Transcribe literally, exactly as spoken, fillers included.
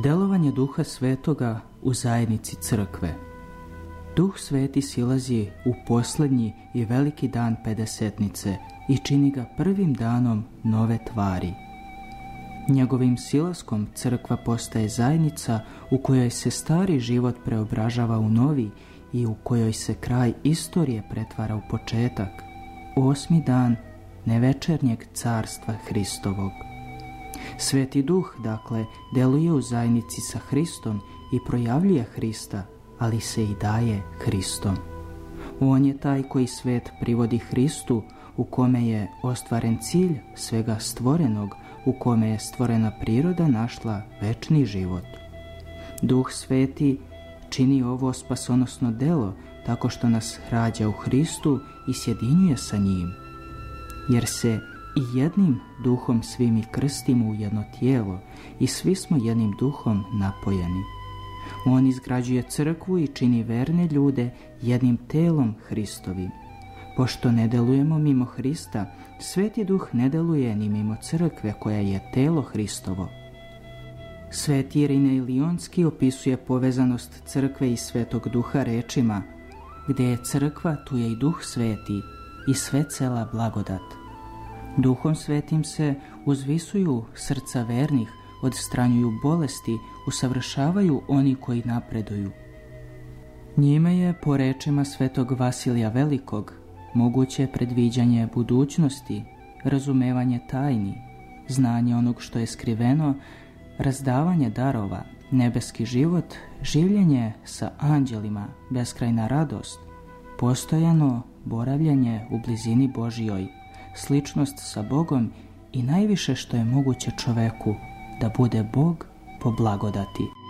Delovanje Duha Svetoga u zajednici crkve. Duh Sveti silazi u posljednji i veliki dan Pedesetnice i čini ga prvim danom nove tvari. Njegovim silaskom crkva postaje zajednica u kojoj se stari život preobražava u novi i u kojoj se kraj istorije pretvara u početak, osmi dan nevečernjeg carstva Hristovog. Sveti Duh, dakle, deluje u zajednici sa Hristom i projavljuje Hrista, ali se i daje Hristom. On je taj koji svet privodi Hristu, u kome je ostvaren cilj svega stvorenog, u kome je stvorena priroda našla večni život. Duh Sveti čini ovo spasonosno delo tako što nas rađa u Hristu i sjedinjuje sa njim, jer se i jednim duhom svi mi krstimo u jedno tijelo i svi smo jednim duhom napojeni. On izgrađuje crkvu i čini verne ljude jednim telom Hristovim. Pošto ne delujemo mimo Hrista, Sveti Duh ne deluje ni mimo crkve koja je telo Hristovo. Sveti Irinej Lionski opisuje povezanost crkve i Svetog Duha rečima: gdje je crkva, tu je i Duh Sveti i sve cela blagodat. Duhom Svetim se uzvisuju srca vernih, odstranjuju bolesti, usavršavaju oni koji napreduju. Njime je, po rečima Svetog Vasilija Velikog, moguće predviđanje budućnosti, razumevanje tajni, znanje onog što je skriveno, razdavanje darova, nebeski život, življenje sa anđelima, beskrajna radost, postojano boravljanje u blizini Božjoj, sličnost sa Bogom i najviše što je moguće čoveku, da bude Bog po blagodati.